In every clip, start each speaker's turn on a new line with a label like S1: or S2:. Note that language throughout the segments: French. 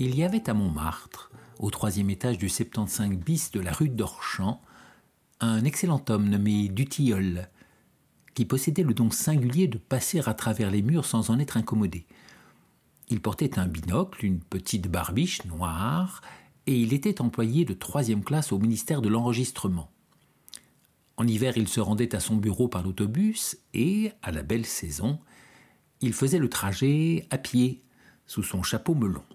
S1: Il y avait à Montmartre, au 3e étage du 75 bis de la rue d'Orchamps, un excellent homme nommé Dutilleul, qui possédait le don singulier de passer à travers les murs sans en être incommodé. Il portait un binocle, une petite barbiche noire, et il était employé de 3e classe au ministère de l'Enregistrement. En hiver, il se rendait à son bureau par l'autobus et, à la belle saison, il faisait le trajet à pied, sous son chapeau melon.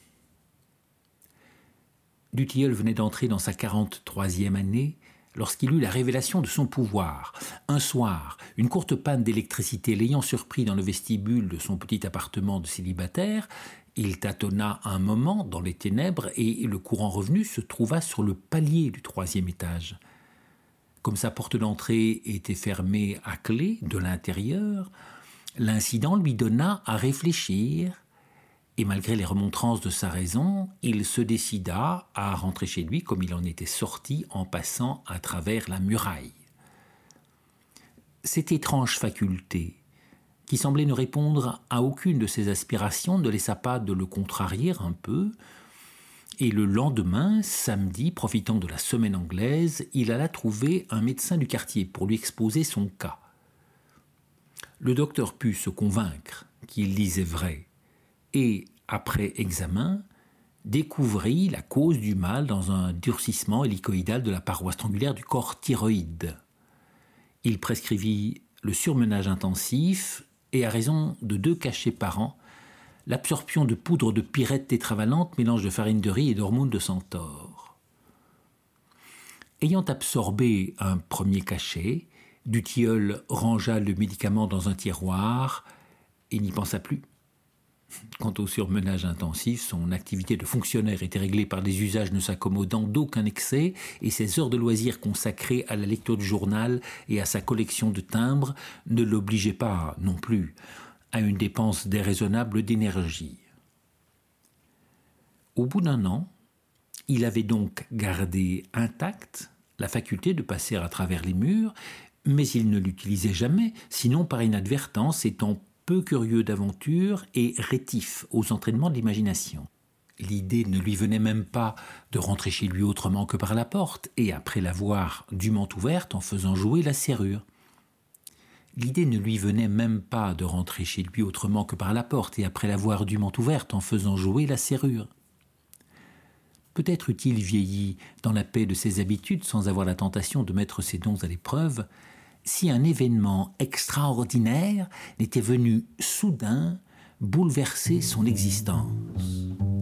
S1: Dutilleul venait d'entrer dans sa 43e année lorsqu'il eut la révélation de son pouvoir. Un soir, une courte panne d'électricité l'ayant surpris dans le vestibule de son petit appartement de célibataire, il tâtonna un moment dans les ténèbres et, le courant revenu, se trouva sur le palier du 3e étage. Comme sa porte d'entrée était fermée à clé de l'intérieur, l'incident lui donna à réfléchir. Et malgré les remontrances de sa raison, il se décida à rentrer chez lui comme il en était sorti en passant à travers la muraille. Cette étrange faculté, qui semblait ne répondre à aucune de ses aspirations, ne laissa pas de le contrarier un peu, et le lendemain, samedi, profitant de la semaine anglaise, il alla trouver un médecin du quartier pour lui exposer son cas. Le docteur put se convaincre qu'il disait vrai, et, après examen, découvrit la cause du mal dans un durcissement hélicoïdal de la paroi strangulaire du corps thyroïde. Il prescrivit le surmenage intensif et, à raison de 2 cachets par an, l'absorption de poudre de pyrète tétravalente, mélange de farine de riz et d'hormones de centaure. Ayant absorbé un premier cachet, Dutilleul rangea le médicament dans un tiroir et n'y pensa plus. Quant au surmenage intensif, son activité de fonctionnaire était réglée par des usages ne s'accommodant d'aucun excès et ses heures de loisirs consacrées à la lecture du journal et à sa collection de timbres ne l'obligeaient pas non plus à une dépense déraisonnable d'énergie. Au bout d'1 an, il avait donc gardé intacte la faculté de passer à travers les murs, mais il ne l'utilisait jamais, sinon par inadvertance, étant peu curieux d'aventure et rétif aux entraînements de l'imagination. L'idée ne lui venait même pas de rentrer chez lui autrement que par la porte, et après l'avoir dûment ouverte en faisant jouer la serrure. L'idée ne lui venait même pas de rentrer chez lui autrement que par la porte, et après l'avoir dûment ouverte en faisant jouer la serrure. Peut-être eût-il vieilli dans la paix de ses habitudes sans avoir la tentation de mettre ses dons à l'épreuve, si un événement extraordinaire n'était venu soudain bouleverser son existence.